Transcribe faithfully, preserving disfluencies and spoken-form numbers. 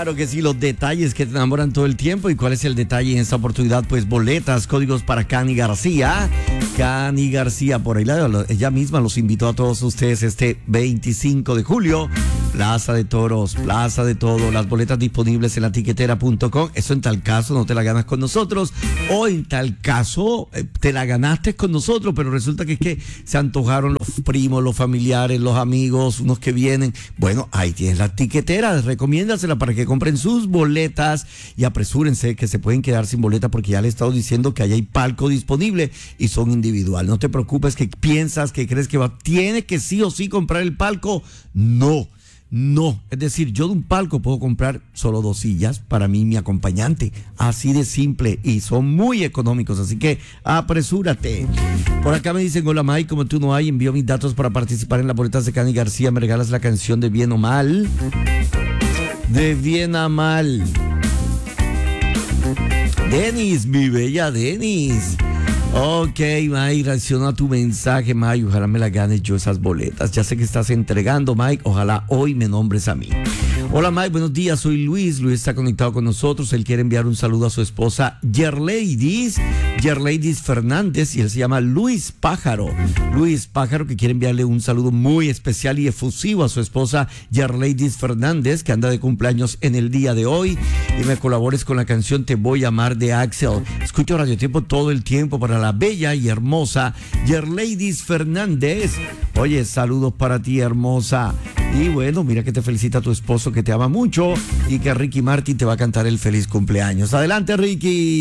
Claro que sí, los detalles que te enamoran todo el tiempo. ¿Y cuál es el detalle en esta oportunidad? Pues boletas, códigos para Cani García. Cani García, por ahí la, ella misma los invitó a todos ustedes este veinticinco de julio. Plaza de Toros, Plaza de Todo, las boletas disponibles en la tiquetera punto com. Eso en tal caso no te la ganas con nosotros, o en tal caso eh, te la ganaste con nosotros, pero resulta que es que se antojaron los primos, los familiares, los amigos, unos que vienen. Bueno, ahí tienes la tiquetera, recomiéndasela para que compren sus boletas y apresúrense que se pueden quedar sin boleta porque ya le he estado diciendo que ahí hay palco disponible y son individual. No te preocupes que piensas, que crees que va, tiene que sí o sí comprar el palco. No. No, es decir, yo de un palco puedo comprar solo dos sillas para mí y mi acompañante, así de simple, y son muy económicos, así que apresúrate. Por acá me dicen, hola Mike, como tú no hay, envío mis datos para participar en las boletas de Cani García, me regalas la canción de Bien o Mal, de Bien a Mal. Denis, mi bella Denis. Ok, Mike, reacciono a tu mensaje, Mike. Ojalá me la ganes yo esas boletas. Ya sé que estás entregando, Mike. Ojalá hoy me nombres a mí. Hola, Mike. Buenos días. Soy Luis. Luis está conectado con nosotros. Él quiere enviar un saludo a su esposa, Yerleidis. Yerleidis Fernández. Y él se llama Luis Pájaro. Luis Pájaro, que quiere enviarle un saludo muy especial y efusivo a su esposa, Yerleidis Fernández, que anda de cumpleaños en el día de hoy. Y me colabores con la canción Te Voy a Amar de Axel. Escucho Radio Tiempo todo el tiempo para la bella y hermosa Yerleidis Fernández. Oye, saludos para ti, hermosa. Y bueno, mira que te felicita tu esposo, que te ama mucho, y que Ricky Martin te va a cantar el feliz cumpleaños. Adelante, Ricky.